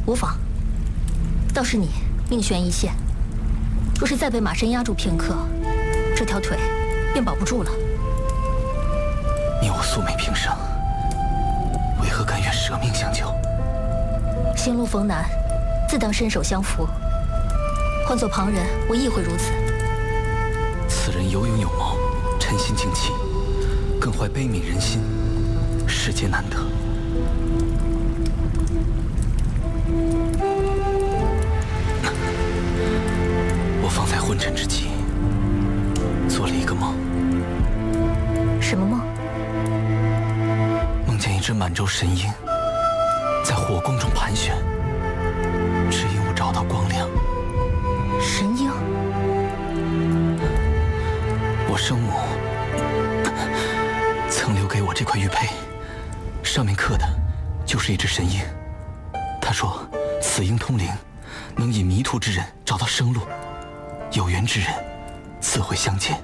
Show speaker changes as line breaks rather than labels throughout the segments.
无妨。倒是你命悬一线，若是再被马身压住片刻，这条腿便保不住了。
你我素昧平生，为何甘愿舍命相救？
行路逢难，自当伸手相扶。换做旁人，我亦会如此。
此人有勇有谋，沉心静气，更怀悲悯人心，世间难得。我方在昏沉之际，做了一个梦。
什么梦？
梦见一只满洲神鹰在火宫中盘旋，指引我找到光亮。
神鹰？
我生母曾留给我这块玉佩，上面刻的就是一只神鹰。她说，此鹰通灵，能引迷途之人找到生路，有缘之人自会相见。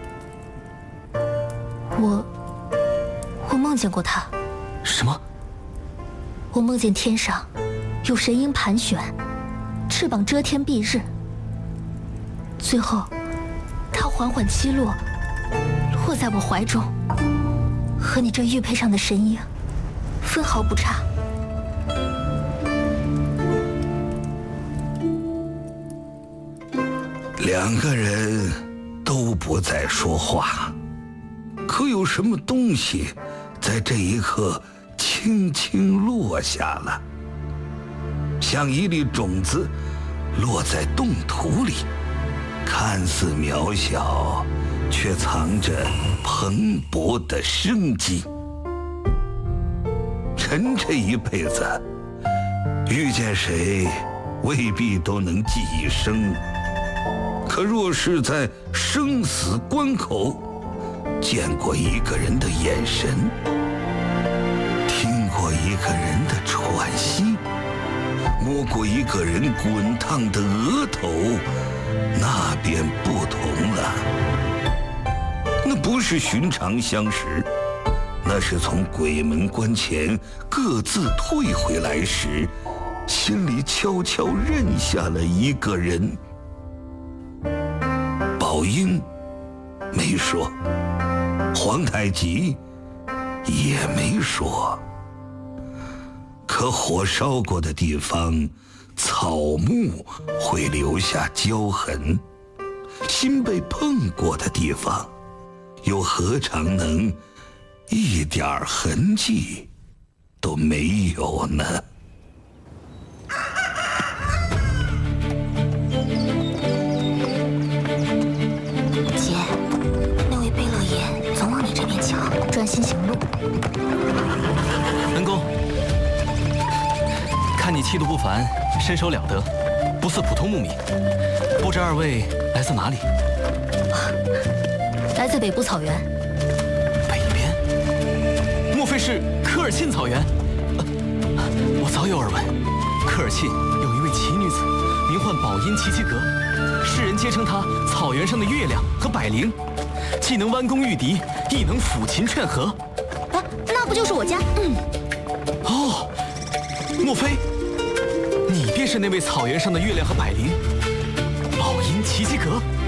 我梦见过他。
什么？
我梦见天上有神鹰盘旋，翅膀遮天蔽日，最后它缓缓栖落，落在我怀中，和你这玉佩上的神鹰分毫不差。
两个人都不再说话，可有什么东西在这一刻轻轻落下了，像一粒种子落在冻土里，看似渺小，却藏着蓬勃的生机。人这一辈子，遇见谁未必都能记一生，可若是在生死关口见过一个人的眼神，听过一个人的喘息，摸过一个人滚烫的额头，那便不同了。那不是寻常相识，那是从鬼门关前各自退回来时，心里悄悄认下了一个人。宝英没说，皇太极也没说，可火烧过的地方，草木会留下焦痕，心被碰过的地方，又何尝能一点痕迹都没有呢？
姐，那位贝勒爷总往你这边瞧，专心行路。
恩公，看你气度不凡，身手了得，不似普通牧民。不知二位来自哪里？
来自北部草原。
北边？莫非是科尔沁草原？我早有耳闻，科尔沁有一位奇女子，名唤宝音奇迹阁，世人皆称她草原上的月亮和百灵，既能弯弓御敌，亦能抚琴劝和。
啊，那不就是我家？
哦，莫非你便是那位草原上的月亮和百灵，宝音奇迹阁？